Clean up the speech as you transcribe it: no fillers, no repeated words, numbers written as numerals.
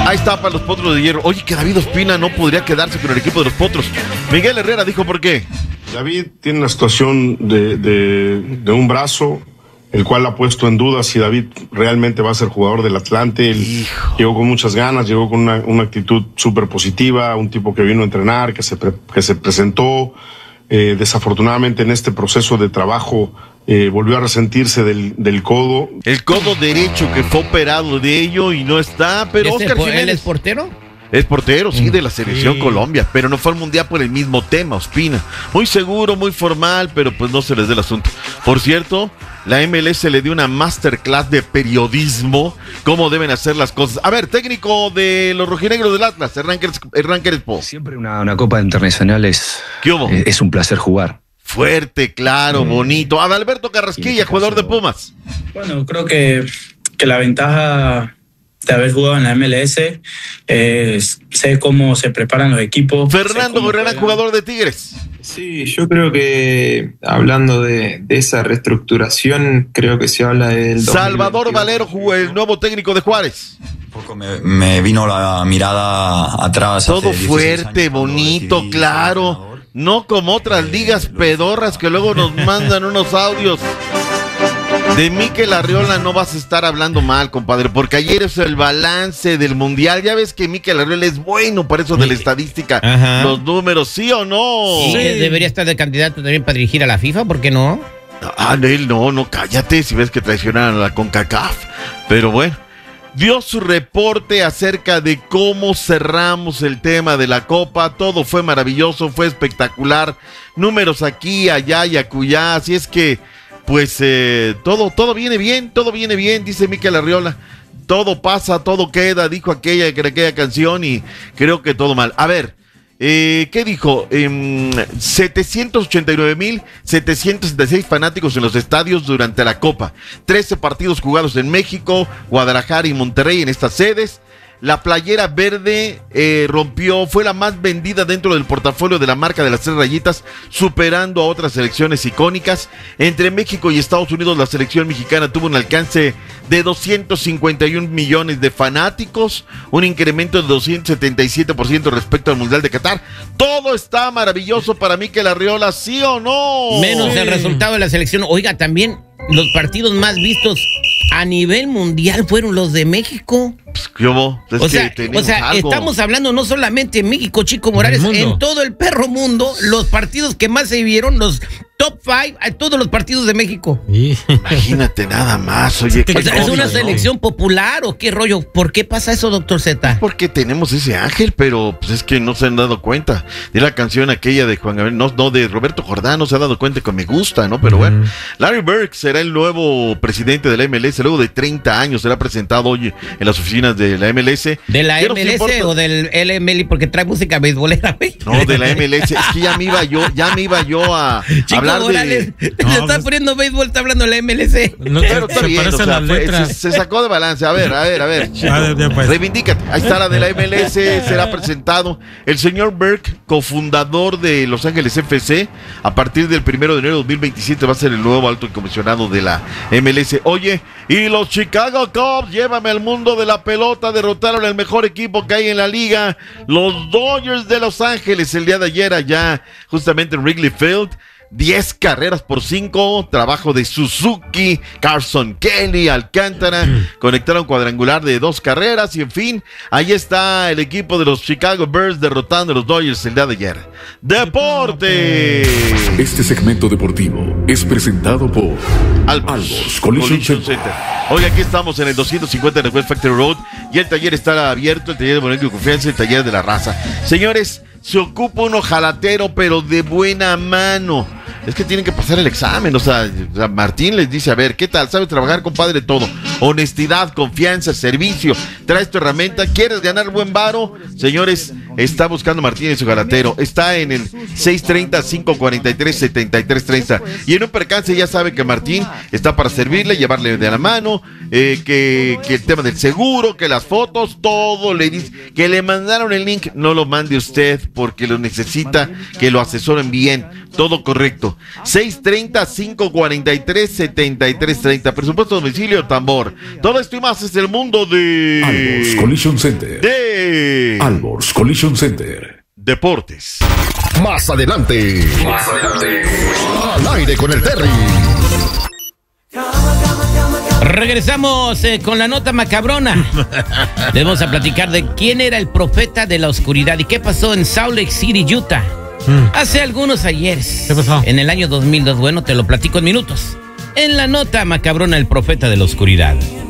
Ahí está para los Potros de Hierro. Oye, que David Ospina no podría quedarse con el equipo de los Potros. Miguel Herrera dijo por qué. David tiene una situación de un brazo, el cual ha puesto en duda si David realmente va a ser jugador del Atlante. Él llegó con muchas ganas, llegó con una actitud súper positiva, un tipo que vino a entrenar, que se presentó. Desafortunadamente en este proceso de trabajo volvió a resentirse del codo. El codo derecho que fue operado de ello y no está, pero Oscar Jiménez. ¿Él es portero? Es portero, sí, de la selección Colombia, pero no fue al mundial por el mismo tema, Ospina. Muy seguro, muy formal, pero pues no se les dé el asunto. Por cierto, la MLS le dio una masterclass de periodismo, cómo deben hacer las cosas. A ver, técnico de los rojinegros del Atlas, Hernán Crespo. Siempre una Copa Internacional es un placer jugar. Fuerte, claro, bonito. Adalberto Carrasquilla, jugador de Pumas. Bueno, creo que la ventaja de haber jugado en la MLS, sé cómo se preparan los equipos. Fernando Gorrera, jugador de Tigres. Sí, yo creo que hablando de esa reestructuración, creo que se habla del Salvador Valero, el nuevo técnico de Juárez. Me vino la mirada atrás. Todo fuerte, bonito, claro. No como otras ligas pedorras que luego nos mandan unos audios. De Mikel Arriola no vas a estar hablando mal, compadre, porque ayer es el balance del mundial. Ya ves que Mikel Arriola es bueno para eso de la estadística. Ajá. Los números, ¿sí o no? Sí, debería estar de candidato también para dirigir a la FIFA, ¿por qué no? Él no, cállate si ves que traicionaron a la CONCACAF. Pero bueno, dio su reporte acerca de cómo cerramos el tema de la Copa. Todo fue maravilloso, fue espectacular. Números aquí, allá y acullá. Así es que pues todo viene bien, dice Mikel Arriola. Todo pasa, todo queda, dijo aquella canción y creo que todo mal. A ver, ¿qué dijo? 789,766 fanáticos en los estadios durante la Copa. 13 partidos jugados en México, Guadalajara y Monterrey en estas sedes. La playera verde fue la más vendida dentro del portafolio de la marca de las 3 rayitas, superando a otras selecciones icónicas. Entre México y Estados Unidos, la selección mexicana tuvo un alcance de 251 millones de fanáticos, un incremento de 277% respecto al Mundial de Qatar. Todo está maravilloso para Mikel Arriola, ¿sí o no? Menos el resultado de la selección. Oiga, también los partidos más vistos a nivel mundial fueron los de México. Pues, ¿cómo? O sea, estamos hablando no solamente en México, Chico Morales, en todo el perro mundo, los partidos que más se vieron, los top 5 a todos los partidos de México. Imagínate nada más, oye. O sea, ¿es una selección popular o qué rollo? ¿Por qué pasa eso, doctor Z? Porque tenemos ese ángel, pero pues es que no se han dado cuenta. De la canción aquella de Juan Gabriel, no, de Roberto Jordán, no se ha dado cuenta que me gusta, ¿no? Pero bueno, Larry Bird será el nuevo presidente de la MLS, luego de 30 años será presentado hoy en las oficinas de la MLS. ¿De la MLS o del LML? Porque trae música beisbolera, ¿eh? No, de la MLS, es que ya me iba yo a Chico Morales, se está poniendo béisbol, está hablando de la MLS. No, pero está bien, o sea, se sacó de balance. A ver. Reivindícate. Ahí está la de la MLS, será presentado el señor Burke, cofundador de Los Ángeles FC. A partir del 1 de enero de 2027 va a ser el nuevo alto comisionado de la MLS. Oye, y los Chicago Cubs, llévame al mundo de la pelota, derrotaron al mejor equipo que hay en la liga, los Dodgers de Los Ángeles, el día de ayer allá, justamente en Wrigley Field. 10 carreras por 5, trabajo de Suzuki, Carson Kelly, Alcántara, conectaron cuadrangular de 2 carreras y en fin, ahí está el equipo de los Chicago Bears derrotando a los Dodgers el día de ayer. ¡Deporte! Este segmento deportivo es presentado por Albos Collision Center. Hoy aquí estamos en el 250 de West Factory Road y el taller está abierto, el taller de Bonito y Confianza, el taller de la raza. Señores, se ocupa un ojalatero, pero de buena mano. Es que tienen que pasar el examen, o sea, Martín les dice, a ver, ¿qué tal? ¿Sabes trabajar, compadre? Todo. Honestidad, confianza, servicio. ¿Traes tu herramienta? ¿Quieres ganar buen varo? Señores, está buscando Martín en su ojalatero. Está en el 630-543-7330. Y en un percance ya sabe que Martín está para servirle, llevarle de la mano, que el tema del seguro, que las fotos, todo le dice. Que le mandaron el link, no lo mande usted porque lo necesita, que lo asesoren bien. Todo correcto. 630-543-7330. Presupuesto a domicilio, tambor. Todo esto y más es el mundo de... Albors Collision Center. Albors Collision Center. Deportes. Más adelante. Al aire con el Terry. Regresamos con la nota macabrona. Les vamos a platicar de quién era el profeta de la oscuridad y qué pasó en Salt Lake City, Utah. Hace algunos ayeres. ¿Qué pasó? En el año 2002. Bueno, te lo platico en minutos. En la nota macabrona, el profeta de la oscuridad.